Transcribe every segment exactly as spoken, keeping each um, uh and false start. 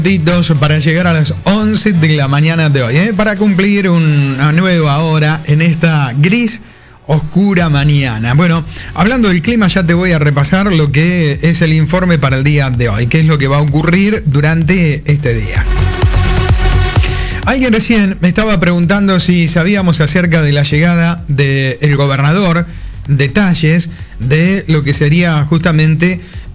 Para llegar a las once de la mañana de hoy, ¿eh? Para cumplir una nueva hora en esta gris, oscura mañana. Bueno, hablando del clima, ya te voy a repasar lo que es el informe para el día de hoy, qué es lo que va a ocurrir durante este día. Alguien recién me estaba preguntando si sabíamos acerca de la llegada del gobernador, detalles de lo que sería justamente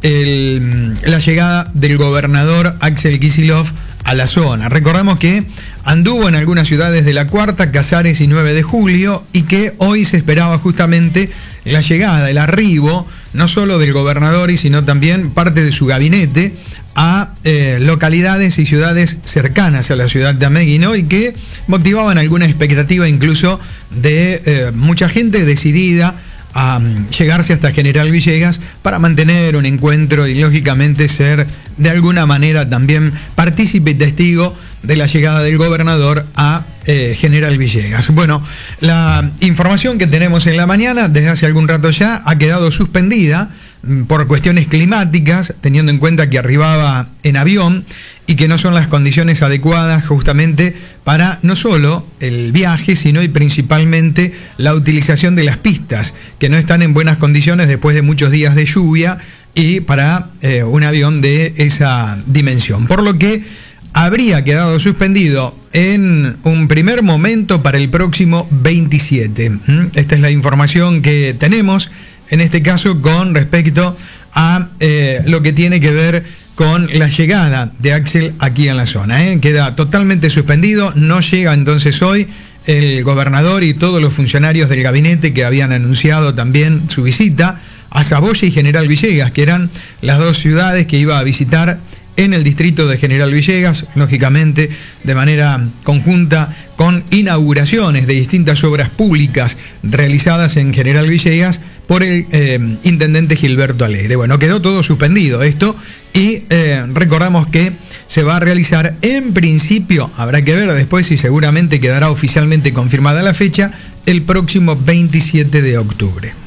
el, la llegada del gobernador Axel Kicillof a la zona. Recordamos que anduvo en algunas ciudades de la Cuarta, Casares y nueve de julio, y que hoy se esperaba justamente la llegada, el arribo, no solo del gobernador, y sino también parte de su gabinete a eh, localidades y ciudades cercanas a la ciudad de Ameguino, y que motivaban alguna expectativa incluso de eh, mucha gente decidida a llegarse hasta General Villegas para mantener un encuentro y lógicamente ser de alguna manera también partícipe y testigo de la llegada del gobernador a eh, General Villegas. Bueno, la información que tenemos en la mañana desde hace algún rato ya ha quedado suspendida por cuestiones climáticas, teniendo en cuenta que arribaba en avión y que no son las condiciones adecuadas justamente para no solo el viaje, sino y principalmente la utilización de las pistas, que no están en buenas condiciones después de muchos días de lluvia y para eh, un avión de esa dimensión. Por lo que habría quedado suspendido en un primer momento para el próximo veintisiete. Esta es la información que tenemos en este caso con respecto a eh, lo que tiene que ver con la llegada de Axel aquí en la zona. ¿eh? Queda totalmente suspendido, no llega entonces hoy el gobernador y todos los funcionarios del gabinete que habían anunciado también su visita a Saboya y General Villegas, que eran las dos ciudades que iba a visitar en el distrito de General Villegas, lógicamente de manera conjunta con inauguraciones de distintas obras públicas realizadas en General Villegas por el eh, intendente Gilberto Alegre. Bueno, quedó todo suspendido esto y eh, recordamos que se va a realizar en principio, habrá que ver después y seguramente quedará oficialmente confirmada la fecha, el próximo veintisiete de octubre.